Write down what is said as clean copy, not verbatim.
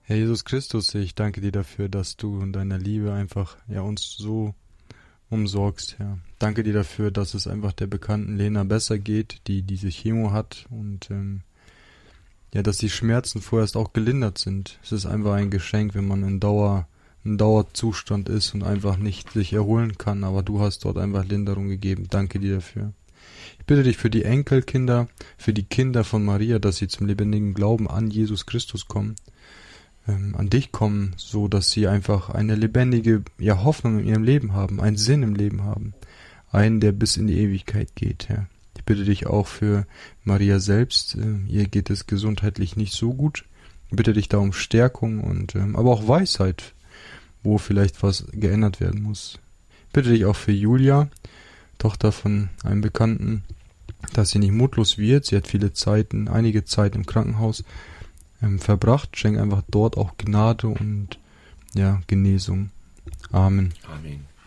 Herr Jesus Christus, ich danke dir dafür, dass du in deiner Liebe einfach uns so umsorgst, Herr. Danke dir dafür, dass es einfach der bekannten Lena besser geht, die diese Chemo hat und dass die Schmerzen vorerst auch gelindert sind. Es ist einfach ein Geschenk, wenn man in Dauerzustand ist und einfach nicht sich erholen kann, aber du hast dort einfach Linderung gegeben. Danke dir dafür. Ich bitte dich für die Enkelkinder, für die Kinder von Maria, dass sie zum lebendigen Glauben an Jesus Christus kommen, an dich kommen, so dass sie einfach eine lebendige Hoffnung in ihrem Leben haben, einen Sinn im Leben haben, einen, der bis in die Ewigkeit geht, Herr. Ich bitte dich auch für Maria selbst, ihr geht es gesundheitlich nicht so gut. Ich bitte dich da um Stärkung und aber auch Weisheit, wo vielleicht was geändert werden muss. Ich bitte dich auch für Julia, Tochter von einem Bekannten, dass sie nicht mutlos wird. Sie hat einige Zeit im Krankenhaus verbracht. Schenk einfach dort auch Gnade und Genesung. Amen. Amen.